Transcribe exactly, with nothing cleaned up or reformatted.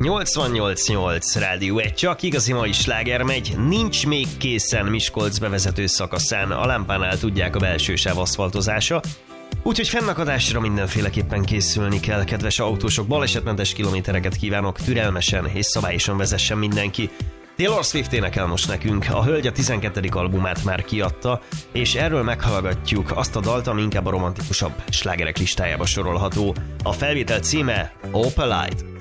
nyolcvannyolc nyolc Rádió egy, csak igazi mai sláger megy, nincs még készen Miskolc bevezető szakaszán, a lámpánál tudják, a belső sáv aszfaltozása, úgyhogy fennakadásra mindenféleképpen készülni kell, kedves autósok, balesetmentes kilométereket kívánok, türelmesen és szabályosan vezessen mindenki. Taylor Swift énekel most nekünk, a hölgy a tizenkettedik albumát már kiadta, és erről meghallgatjuk azt a dalt, ami inkább a romantikusabb slágerek listájába sorolható. A felvétel címe Opalite.